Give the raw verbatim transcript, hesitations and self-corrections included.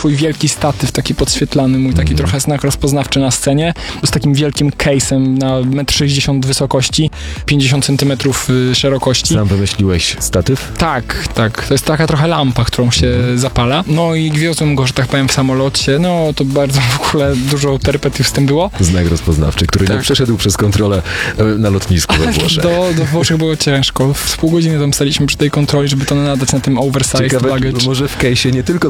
swój wielki statyw, taki podświetlany, mój taki mm. trochę znak rozpoznawczy na scenie, z takim wielkim case'em na metr sześćdziesiąt wysokości, pięćdziesiąt centymetrów szerokości. Sam wymyśliłeś statyw? Tak, tak. To jest taka trochę lampa, którą się mm. zapala. No i wiozłem go, że tak powiem, w samolocie. No to bardzo w ogóle dużo perypetiów z tym było. Znak rozpoznawczy, który tak. nie przeszedł przez kontrolę na lotnisku we Włoszech. Do, do Włoszech było ciężko. Z pół godziny tam staliśmy przy tej kontroli, żeby to nadać na tym oversized Ciekawe, luggage. Może w case'ie nie tylko